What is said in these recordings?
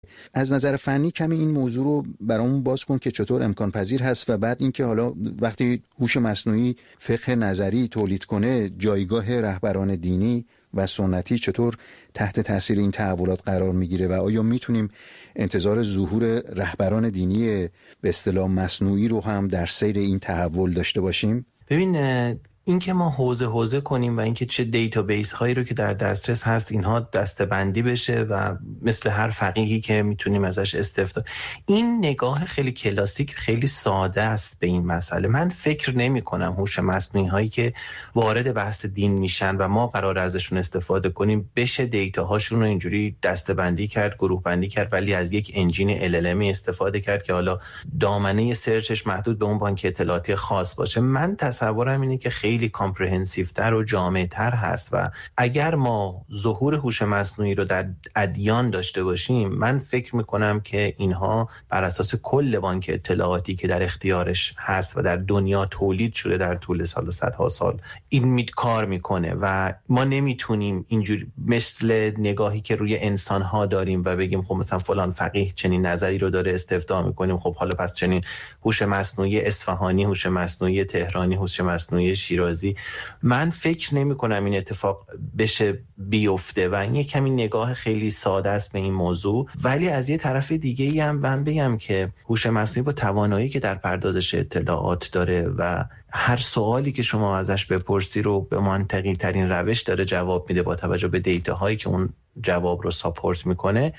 از نظر فنی کمی این موضوع رو برامون باز کن که چطور امکان پذیر هست و بعد اینکه حالا وقتی هوش مصنوعی فقه نظری تولید کنه، جایگاه رهبران دینی و سنتی چطور تحت تاثیر این تحولات قرار میگیره و آیا میتونیم انتظار ظهور رهبران دینی به اصطلاح مصنوعی رو هم در سیر این تحول داشته باشیم؟ ببین، اینکه ما حوزه کنیم و اینکه چه دیتابیس هایی رو که در دسترس هست اینها دسته‌بندی بشه و مثل هر فقیهی که میتونیم ازش استفاده، این نگاه خیلی کلاسیک خیلی ساده است به این مسئله. من فکر نمی کنم هوش مصنوعی هایی که وارد بحث دین میشن و ما قرار ازشون استفاده کنیم بشه دیتاهاشون رو اینجوری دسته‌بندی کرد، گروه بندی کرد، ولی از یک انجین LLM استفاده کرد که حالا دامنه سرچش محدود به اون بانک اطلاعاتی خاص باشه. من تصورم اینه که خیلی کامپرهنسیو تر و جامع تر هست و اگر ما ظهور هوش مصنوعی رو در ادیان داشته باشیم، من فکر میکنم که اینها بر اساس کل بانک اطلاعاتی که در اختیارش هست و در دنیا تولید شده در طول صدها سال این کار میکنه و ما نمیتونیم اینجوری مثل نگاهی که روی انسانها داریم و بگیم خب مثلا فلان فقیه چنین نظری رو داره استفاده میکنیم، خب حالا پس چنین هوش مصنوعی اصفهانی، هوش مصنوعی تهرانی، هوش مصنوعی شیرازی. من فکر نمی کنم این اتفاق بشه بیفته و این کمی نگاه خیلی ساده است به این موضوع. ولی از یه طرف دیگه ای هم من بگم که هوش مصنوعی با توانایی که در پردازش اطلاعات داره و هر سوالی که شما ازش بپرسی رو به منطقی ترین روش داره جواب میده با توجه به دیتاهایی که اون جواب رو ساپورت میکنه،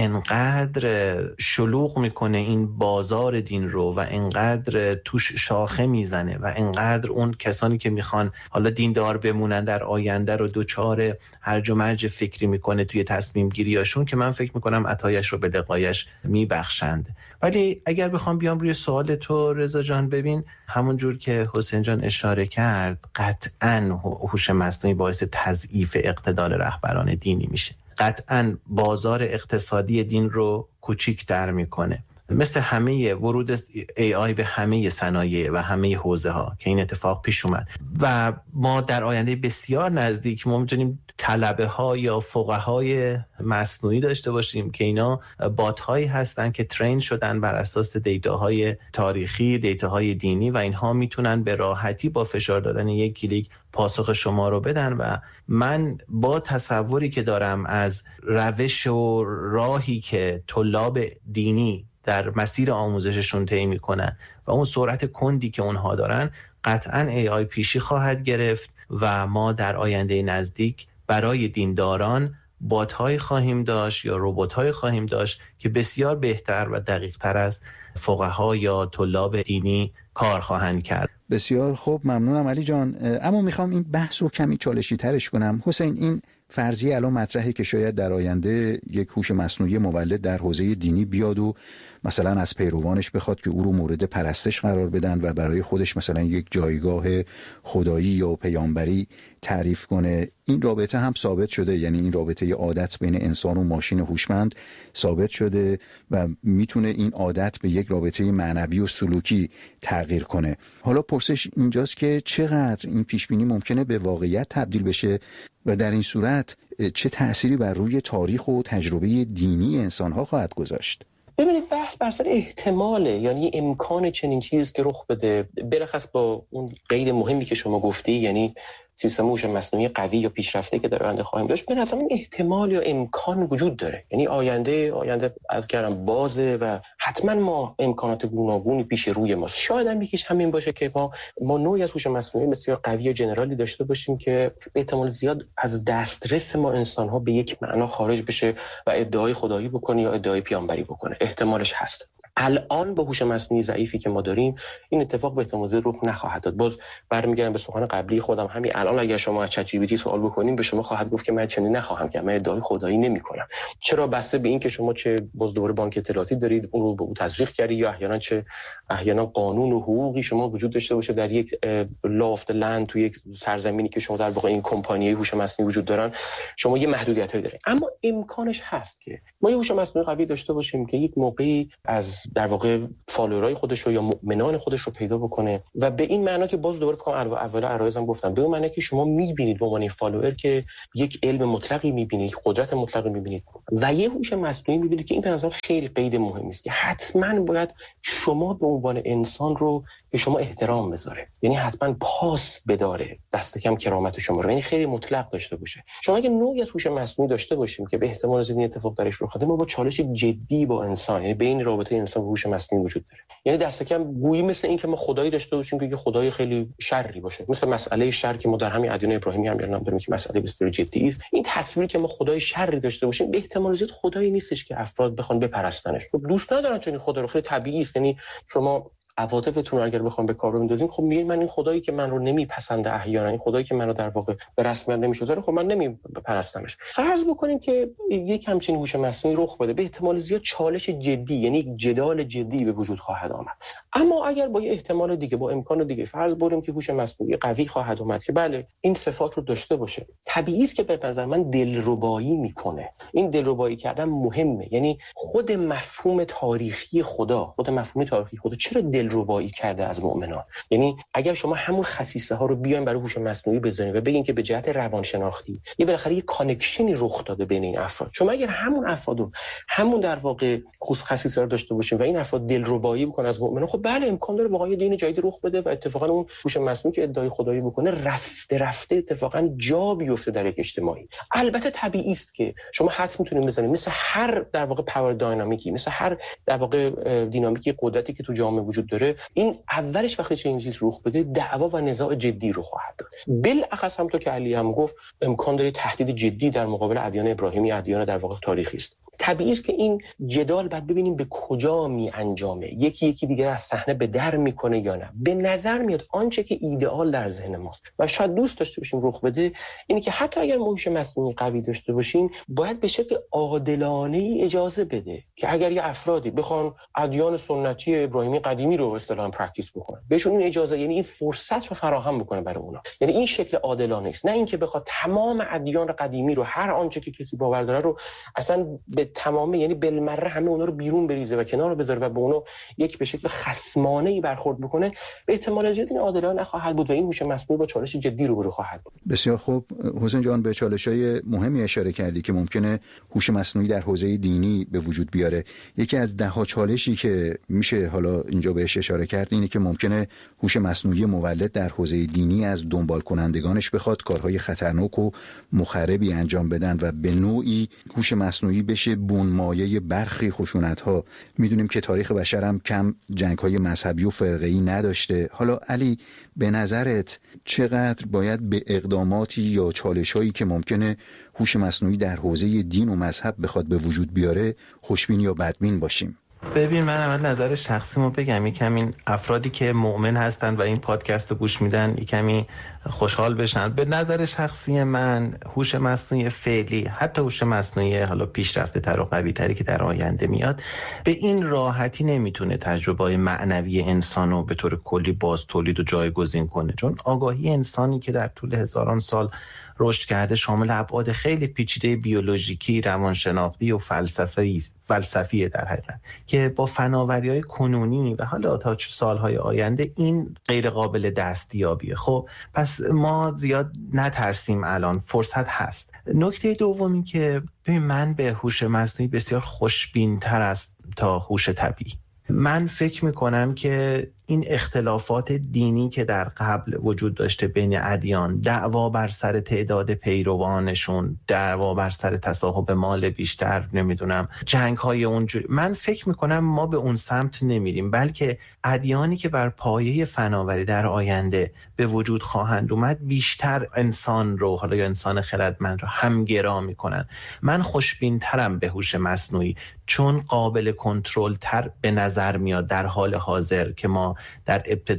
انقدر شلوغ میکنه این بازار دین رو و انقدر توش شاخه میزنه و انقدر اون کسانی که میخوان حالا دیندار بمونن در آینده رو دوچار هرج و مرج فکری میکنه توی تصمیم گیریاشون که من فکر میکنم عطایش رو به لقایش میبخشند. ولی اگر بخوام بیام روی سوال تو رضا جان، ببین همون جور که حسین جان اشاره کرد، قطعاً هوش مصنوعی باعث تضعیف اقتدار رهبران دینی میشه، قطعاً بازار اقتصادی دین رو کوچیک‌تر میکنه، مثل همه ورود AI به همه صنایع و همه حوزه ها که این اتفاق پیش اومد و ما در آینده بسیار نزدیک ما میتونیم طلبه ها یا فقهای مصنوعی داشته باشیم که اینا بات هایی هستن که ترین شدن بر اساس دیتاهای تاریخی، دیتاهای دینی و اینها میتونن به راحتی با فشار دادن یک کلیک پاسخ شما رو بدن. و من با تصوری که دارم از روش و راهی که طلاب دینی در مسیر آموزششون طی میکنن و اون سرعت کندی که اونها دارن، قطعاً AI پیشی خواهد گرفت و ما در آینده نزدیک برای دینداران بات‌های خواهیم داشت یا ربات‌های خواهیم داشت که بسیار بهتر و دقیق‌تر از فقها یا طلاب دینی کار خواهند کرد. بسیار خوب، ممنونم علی جان. اما میخوام این بحث رو کمی چالشی ترش کنم. حسین، این فرضیه الان مطرحه که شاید در آینده یک هوش مصنوعی مولد در حوزه دینی بیاد و مثلا از پیروانش بخواد که او رو مورد پرستش قرار بدن و برای خودش مثلا یک جایگاه خدایی یا پیامبری تعریف کنه. این رابطه هم ثابت شده، یعنی این رابطه ی عادت بین انسان و ماشین هوشمند ثابت شده و میتونه این عادت به یک رابطه معنوی و سلوکی تغییر کنه. حالا پرسش اینجاست که چقدر این پیشبینی ممکنه به واقعیت تبدیل بشه و در این صورت چه تأثیری بر روی تاریخ و تجربه دینی انسان‌ها خواهد گذاشت؟ ببینید، بحث بر سر احتماله، یعنی امکان چنین چیز که رخ بده، بلخص با اون قید مهمی که شما گفتی، یعنی سیستم هوش مصنوعی قوی یا پیشرفته که در آینده خواهیم داشت، به نظر من احتمال یا امکان وجود داره. یعنی آینده از کردم بازه و حتما ما امکانات گوناگونی پیش روی ماست. شاید هم یکیش همین باشه که ما نوعی از هوش مصنوعی بسیار قوی و جنرالی داشته باشیم که به احتمال زیاد از دسترس ما انسان‌ها به یک معنا خارج بشه و ادعای خدایی بکنه یا ادعای پیامبری بکنه. احتمالش هست. الان با هوش مصنوعی ضعیفی که ما داریم این اتفاق به احتمال زیاد رخ نخواهد داد. باز برمیگردم به سخن قبلی خودم، همین الان اگر شما از چت جی پی تی سوال بکنین به شما خواهد گفت که من چنین نخواهم کرد، من ادعای خدایی نمی‌کنم. چرا؟ بسته به این که شما چه باز دوره بانک اطلاعاتی دارید اون رو به او تزریق کردید یا احیانا قانون و حقوقی شما وجود داشته باشه در یک لافت لند تو یک سرزمینی که شما در واقع این کمپانی هوش مصنوعی وجود دارن، شما یه محدودیتایی دارید. اما امکانش هست که ما یه هوش مصنوعی قوی داشته باشیم که یک موقعی از در واقع فالوورای خودش رو یا مؤمنان خودش رو پیدا بکنه و به این معنا که باز دوباره اول عرایزم گفتم، به اون معنی که شما می‌بینید به عنوان فالوور که یک علم مطلقی می‌بینید، یک قدرت مطلقی می‌بینید و یه هوش مصنوعی می‌بینید که این به نظر خیلی قید مهمی است که حتماً باید شما به عنوان انسان رو به شما احترام بذاره، یعنی حتما پاس بداره، دست کم کرامت شما رو، یعنی خیلی مطلق داشته باشه. شما اگه نوعی از هوش مصنوعی داشته باشیم که به احتمال زیاد این اتفاق درش رخ بده، ما با چالش جدی با انسان، یعنی بین رابطه انسان و هوش مصنوعی وجود داره. یعنی دست کم گویی مثل این که ما خدایی داشته باشیم که خدای خیلی شری باشه، مثل مسئله شر که ما در همین ادیان ابراهیمی هم یادم داریم که مسئله بسیار جدی است. این تصویری که ما خدای شری داشته باشیم به احتمال زیاد خدایی نیستش که افراد بخوان بپرستنش. دوست ندارن چون این خدا رو، خیلی طبیعی است. یعنی شما عواطفتون رو اگر بخوام به کار بندازیم، خب میگین من این خدایی که من رو نمیپسنده احیانا، این خدایی که منو در واقع به رسمیت نمیشناسه، خب من نمیپرستمش. فرض بکنیم که یک همچین هوش مصنوعی رخ بده، به احتمال زیاد چالش جدی، یعنی یک جدال جدی به وجود خواهد آمد. اما اگر با یه احتمال دیگه، با امکان دیگه فرض بریم که هوش مصنوعی قوی خواهد اومد که بله این صفات رو داشته باشه، طبیعی است که به نظر من دلربایی میکنه. این دلربایی کردن مهمه، یعنی خود مفهوم تاریخی خدا، چرا دلربایی کرده از مؤمنان. یعنی اگر شما همون خصیصه ها رو بیاین برای هوش مصنوعی بزنید و بگین که به جهت روانشناختی یه بالاخره یه کانکشنی رخ داده بین این افراد، شما اگر همون افرادو همون در واقع خصیصه رو داشته باشین و این افراد دلربایی بکنن از مؤمنان، خب بله امکان داره واقعا دین جدید رخ بده و اتفاقا اون هوش مصنوعی که ادعای خدایی بکنه رفته اتفاقا جا بیفته در یک اجتماعی. البته طبیعی است که شما حدس میتونید بزنید مثل هر در واقع پاور داینامیکی، مثل هر در واقع دینامیکی قدرتی که تو جامعه وجود داره، این اولش وقتی چه این چیز رخ بده دعوا و نزاع جدی رو خواهد داد. بالاخص همونطور که علی هم گفت امکان داره تهدید جدی در مقابل ادیان ابراهیمی، ادیان در واقع تاریخی است. طبیعی است که این جدال بعد ببینیم به کجا می انجامه، یکی دیگر از صحنه به در میکنه یا نه. به نظر میاد آنچه که ایدئال در ذهن ماست و شاید دوست داشته باشیم رخ بده اینه که حتی اگر هوش مصنوعی قوی داشته باشیم، باید به شکل عادلانه ای اجازه بده که اگر یه افرادی بخوان ادیان سنتی ابراهیمی قدیمی رو اصطلاحاً پرکتیس بکنن، بهشون این اجازه، یعنی این فرصت رو فراهم بکنه برای اونا. یعنی این شکل عادلانه است، نه اینکه بخواد تمام ادیان قدیمی رو، هر آنچه که کسی باور داره رو اصلا به تمام، یعنی بالمره همه اونا رو بیرون بریزه و کنار بذاره و به اونا یک به شکل خصمانه‌ای برخورد بکنه. به احتمال زیاد این عادلانه نخواهد بود و این هوش مصنوعی با چالش جدی روبرو خواهد بود. بسیار خوب حسین جان، به چالش‌های مهمی اشاره کردی که ممکنه هوش مصنوعی در حوزه دینی به وجود بیاره. یکی از ده‌ها چالشی که میشه حالا اینجا بهش اشاره کرد اینه که ممکنه هوش مصنوعی مولد در حوزه دینی از دنبال کنندگانش بخواد کارهای خطرناک و مخربی انجام بدن و به نوعی هوش مصنوعی بشه بنمایه برخی خشونت‌ها. میدونیم که تاریخ بشر هم کم جنگ‌های مذهبی و فرقه‌ای نداشته. حالا علی، به نظرت چقدر باید به اقداماتی یا چالش‌هایی که ممکنه هوش مصنوعی در حوزه دین و مذهب بخواد به وجود بیاره خوشبین یا بدبین باشیم؟ ببین، من اول نظر شخصیمو بگم، یکم این افرادی که مؤمن هستن و این پادکست رو گوش میدن یکمی خوشحال بشن. به نظر شخصی من هوش مصنوعی فعلی، حتی هوش مصنوعی حالا پیشرفته تر و قوی تری که در آینده میاد، به این راحتی نمیتونه تجربه معنوی انسانو به طور کلی باز تولید و جایگزین کنه، چون آگاهی انسانی که در طول هزاران سال رشد کرده شامل ابعاد خیلی پیچیده بیولوژیکی، روانشناختی و فلسفیه در حقیقت که با فناوری‌های کنونی و حالا تا سالهای آینده این غیر قابل دستیابیه. خب پس ما زیاد نترسیم، الان فرصت هست. نکته دومی که ببین، من به هوش مصنوعی بسیار خوشبین‌تر است تا هوش طبیعی. من فکر میکنم که این اختلافات دینی که در قبل وجود داشته بین ادیان، دعوا بر سر تعداد پیروانشون، دعوا بر سر تصاحب مال بیشتر، نمیدونم جنگ‌های اونجوری، من فکر میکنم ما به اون سمت نمیریم، بلکه ادیانی که بر پایه فناوری در آینده به وجود خواهند اومد بیشتر انسان رو، حالا یا انسان خردمند رو همگرا میکنن. من خوشبین‌ترم به هوش مصنوعی چون قابل کنترل تر به نظر میاد در حال حاضر که ما در ابتدای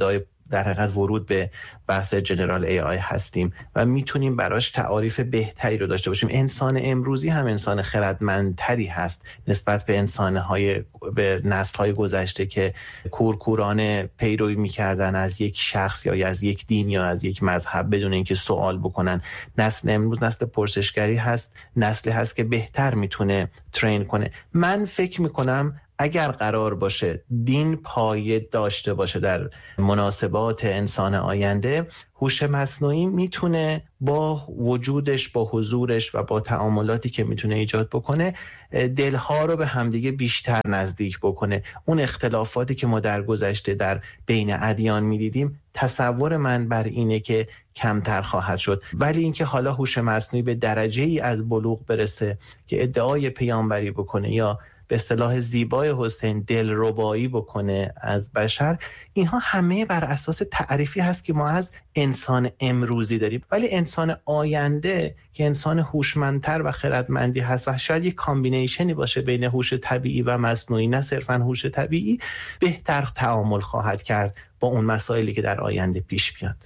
در حقیقت ورود به بحث جنرال ای آی هستیم و میتونیم براش تعاریف بهتری رو داشته باشیم. انسان امروزی هم انسان خردمندتری هست نسبت به به نسل‌های گذشته که کورکورانه پیروی میکردن از یک شخص یا از یک دین یا از یک مذهب بدون اینکه سوال بکنن. نسل امروز نسل پرسشگری هست، نسلی هست که بهتر میتونه ترین کنه. من فکر میکنم اگر قرار باشه دین پایه داشته باشه در مناسبات انسان آینده، هوش مصنوعی میتونه با وجودش، با حضورش و با تعاملاتی که میتونه ایجاد بکنه دلها رو به همدیگه بیشتر نزدیک بکنه. اون اختلافاتی که ما در گذشته در بین ادیان میدیدیم، تصور من بر اینه که کمتر خواهد شد. ولی اینکه حالا هوش مصنوعی به درجه‌ای از بلوغ برسه که ادعای پیامبری بکنه یا به اصطلاح زیبای حسین دلربایی بکنه از بشر، اینها همه بر اساس تعریفی هست که ما از انسان امروزی داریم. ولی انسان آینده که انسان هوشمندتر و خردمندی هست و شاید یک کامبینیشنی باشه بین هوش طبیعی و مصنوعی، نه صرفاً هوش طبیعی، بهتر تعامل خواهد کرد با اون مسائلی که در آینده پیش بیاد.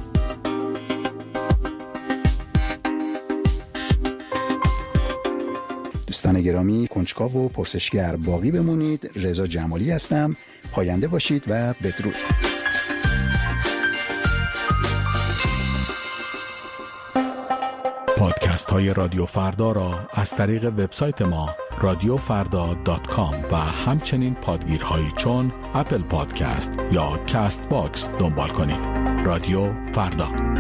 دوستان گرامی، کنجکاو و پرسشگر باقی بمونید. رضا جمالی هستم. پاینده باشید و بدرود. پادکست های رادیو فردا را از طریق وبسایت ما radiofarda.com و همچنین پادگیرهایی چون اپل پادکست یا کاست باکس دنبال کنید. رادیو فردا.